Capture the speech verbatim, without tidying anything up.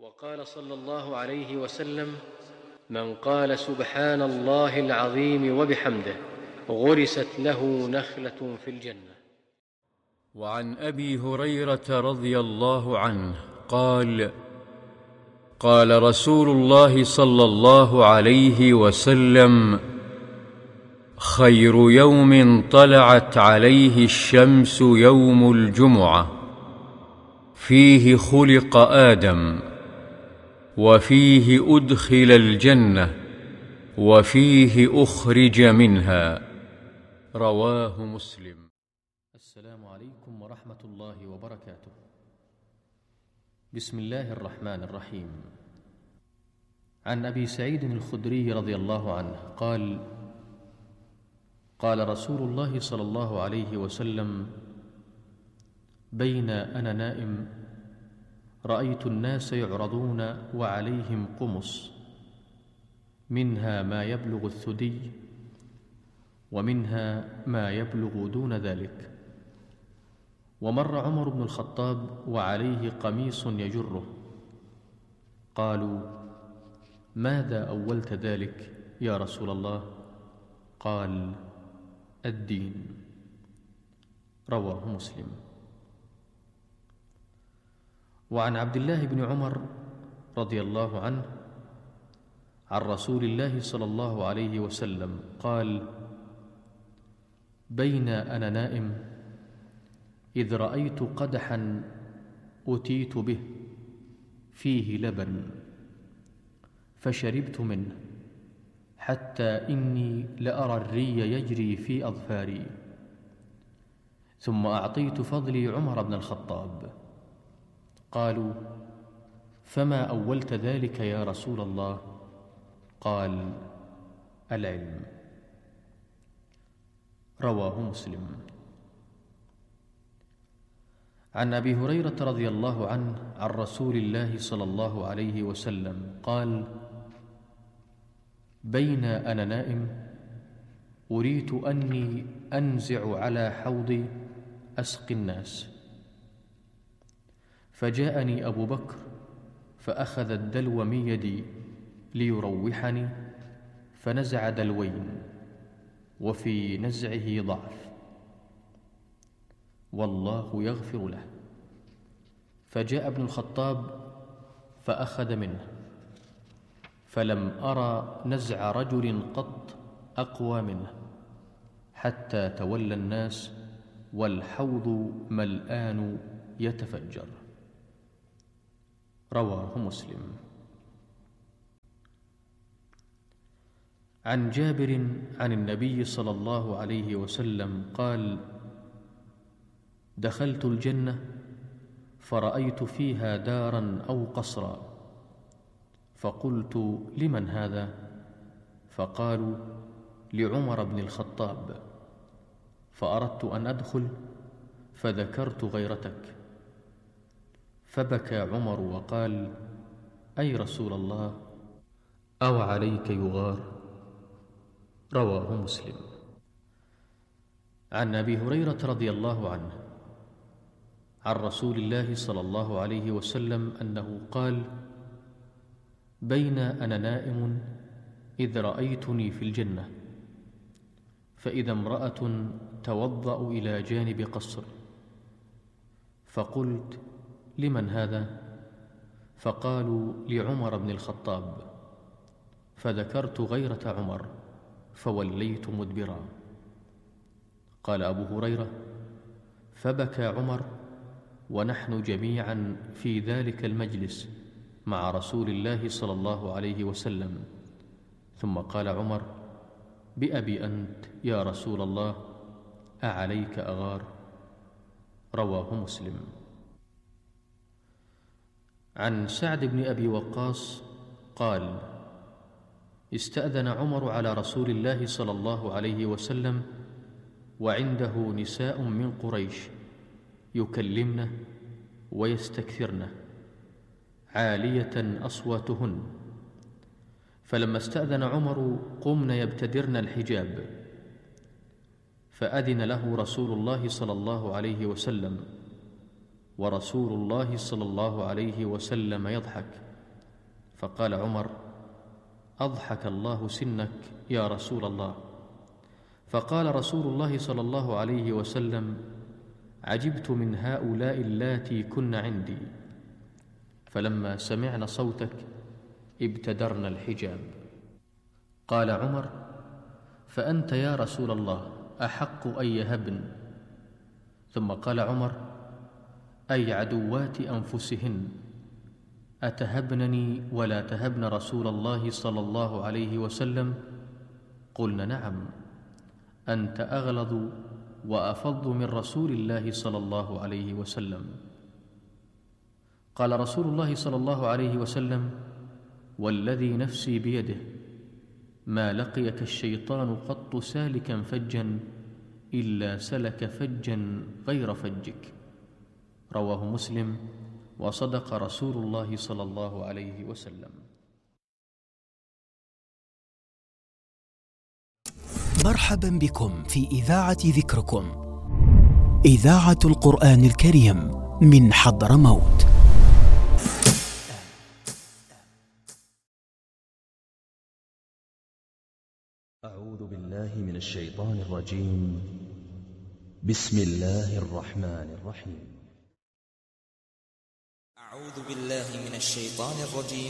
وقال صلى الله عليه وسلم: من قال سبحان الله العظيم وبحمده غرست له نخلة في الجنة. وعن أبي هريرة رضي الله عنه قال: قال رسول الله صلى الله عليه وسلم: خير يوم طلعت عليه الشمس يوم الجمعة، فيه خلق آدم، وفيه أدخل الجنة، وفيه أخرج منها. رواه مسلم. السلام عليكم ورحمة الله وبركاته. بسم الله الرحمن الرحيم. عن أبي سعيد الخدري رضي الله عنه قال: قال رسول الله صلى الله عليه وسلم: بين أنا نائم رأيت الناس يعرضون وعليهم قمص، منها ما يبلغ الثدي ومنها ما يبلغ دون ذلك. ومر عمر بن الخطاب وعليه قميص يجره، قالوا: ماذا أولت ذلك يا رسول الله؟ قال: الدين. رواه مسلم. وعن عبد الله بن عمر رضي الله عنه عن رسول الله صلى الله عليه وسلم قال: بين أنا نائم إذ رأيت قدحا أتيت به فيه لبن، فشربت منه حتى إني لأرى الري يجري في أظفاري، ثم أعطيت فضلي عمر بن الخطاب. قالوا: فما أولت ذلك يا رسول الله؟ قال: العلم. رواه مسلم. عن أبي هريرة رضي الله عنه عن رسول الله صلى الله عليه وسلم قال: بين أنا نائم أريت أني أنزع على حوضي أسقي الناس، فجاءني أبو بكر فأخذ الدلو من يدي ليروحني، فنزع دلوين وفي نزعه ضعف، والله يغفر له. فجاء ابن الخطاب فأخذ منه، فلم أرى نزع رجل قط أقوى منه، حتى تولى الناس والحوض ملآن يتفجر. رواه مسلم. عن جابر عن النبي صلى الله عليه وسلم قال: دخلت الجنة فرأيت فيها دارا أو قصرا، فقلت: لمن هذا؟ فقالوا: لعمر بن الخطاب. فأردت أن أدخل فذكرت غيرتك، فبكى عمر وقال: أي رسول الله، أو عليك يغار؟ رواه مسلم. عن أبي هريرة رضي الله عنه عن رسول الله صلى الله عليه وسلم أنه قال: بين أنا نائم إذ رأيتني في الجنة، فإذا امرأة توضأ إلى جانب قصر، فقلت: لمن هذا؟ فقالوا: لعمر بن الخطاب. فذكرت غيرة عمر فوليت مدبرا. قال أبو هريرة: فبكى عمر ونحن جميعا في ذلك المجلس مع رسول الله صلى الله عليه وسلم، ثم قال عمر: بأبي أنت يا رسول الله، أعليك أغار؟ رواه مسلم. عن سعد بن أبي وقاص قال: استأذن عمر على رسول الله صلى الله عليه وسلم وعنده نساء من قريش يكلمنه ويستكثرنه عالية أصواتهن، فلما استأذن عمر قمن يبتدرن الحجاب، فأذن له رسول الله صلى الله عليه وسلم، ورسول الله صلى الله عليه وسلم يضحك فقال عمر: أضحك الله سنك يا رسول الله. فقال رسول الله صلى الله عليه وسلم: عجبت من هؤلاء اللاتي كن عندي، فلما سمعن صوتك ابتدرن الحجاب. قال عمر: فأنت يا رسول الله أحق أن يهبن. ثم قال عمر: أي عدوات أنفسهن، أتهبنني ولا تهبن رسول الله صلى الله عليه وسلم؟ قلنا: نعم، أنت أغلظ وأفض من رسول الله صلى الله عليه وسلم. قال رسول الله صلى الله عليه وسلم: والذي نفسي بيده ما لقيك الشيطان قط سالكا فجا إلا سلك فجا غير فجك. رواه مسلم، وصدق رسول الله صلى الله عليه وسلم. مرحبا بكم في إذاعة ذكركم، إذاعة القرآن الكريم من حضرموت. أعوذ بالله من الشيطان الرجيم. بسم الله الرحمن الرحيم. أعوذ بالله من الشيطان الرجيم.